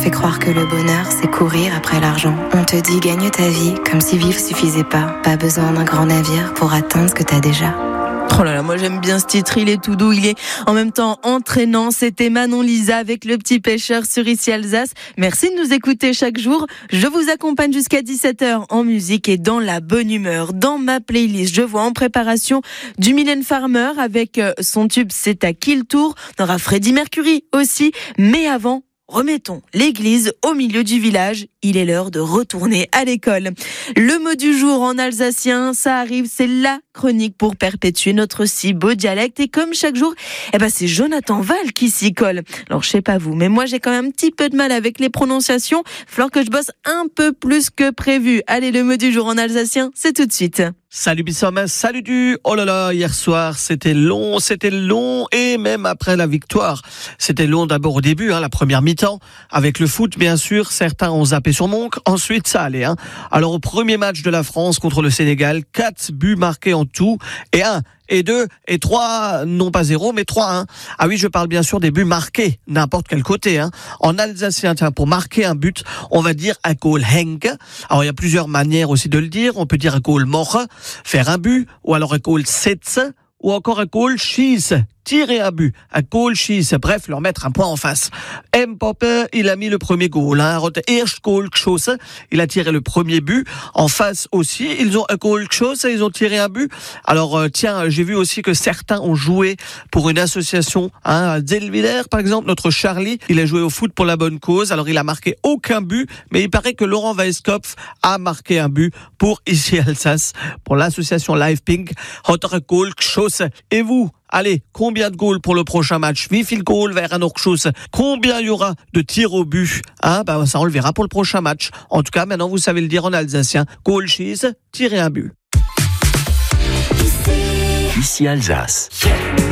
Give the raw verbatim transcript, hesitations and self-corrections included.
fait croire que le bonheur, c'est courir après l'argent. On te dit gagne ta vie, comme si vivre suffisait pas. Pas besoin d'un grand navire pour atteindre ce que t'as déjà. Oh là là, moi j'aime bien ce titre, il est tout doux, il est en même temps entraînant. C'était Manon Lisa avec Le Petit Pêcheur sur Ici Alsace. Merci de nous écouter chaque jour. Je vous accompagne jusqu'à dix-sept heures en musique et dans la bonne humeur. Dans ma playlist, je vois en préparation du Mylène Farmer avec son tube C'est à qui le tour. On aura Freddie Mercury aussi, mais avant, remettons l'église au milieu du village. Il est l'heure de retourner à l'école. Le mot du jour en alsacien, ça arrive, c'est la chronique pour perpétuer notre si beau dialecte. Et comme chaque jour, eh ben c'est Jonathan Val qui s'y colle. Alors je sais pas vous, mais moi j'ai quand même un petit peu de mal avec les prononciations. Il va falloir que je bosse un peu plus que prévu. Allez, le mot du jour en alsacien, c'est tout de suite. Salut Bissom, salut du. Oh là là, hier soir, c'était long, c'était long, et même après la victoire. C'était long d'abord au début, hein, la première mi-temps, avec le foot, bien sûr. Certains ont zappé sur Monk, ensuite ça allait. Hein. Alors au premier match de la France contre le Sénégal, quatre buts marqués en tout, et un, et deux, et trois, non pas zéro, mais trois, hein. Ah oui, je parle bien sûr des buts marqués, n'importe quel côté, hein. En alsacien, tiens, pour marquer un but, on va dire un goal henk. Alors, il y a plusieurs manières aussi de le dire. On peut dire un goal mort, faire un but, ou alors un goal setz, ou encore un goal schieß, tirer un but, un goal schieß, bref, leur mettre un point en face. M. Poppe, il a mis le premier goal, hein, erst goal geschossen, il a tiré le premier but. En face aussi, ils ont un goal geschossen, ils ont tiré un but. Alors, euh, tiens, j'ai vu aussi que certains ont joué pour une association, hein, à Zellwiller, par exemple, notre Charlie, il a joué au foot pour la bonne cause, alors il a marqué aucun but, mais il paraît que Laurent Weisskopf a marqué un but pour Ici Alsace, pour l'association Live Pink, hat er ein goal geschossen. Et vous? Allez, combien de goals pour le prochain match? Wie viel goal vers un Ausschuss? Combien il y aura de tirs au but? Hein, bah, ça on le verra pour le prochain match. En tout cas, maintenant vous savez le dire en alsacien. Goal schieß, tirer un but. Ici Alsace.